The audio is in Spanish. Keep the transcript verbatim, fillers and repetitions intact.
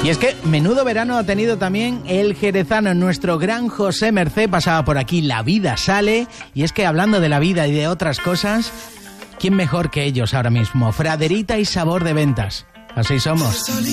Y es que menudo verano ha tenido también el jerezano. Nuestro gran José Mercé pasaba por aquí, La Vida Sale. Y es que hablando de la vida y de otras cosas, ¿quién mejor que ellos ahora mismo? Fraderita y Sabor de Ventas. Así somos.